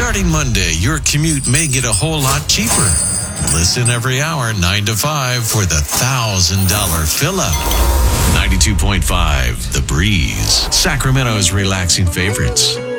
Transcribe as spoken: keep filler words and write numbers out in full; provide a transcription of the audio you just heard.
Starting Monday, your commute may get a whole lot cheaper. Listen every hour, nine to five, for the one thousand dollars fill-up. ninety-two point five, The Breeze. Sacramento's relaxing favorites.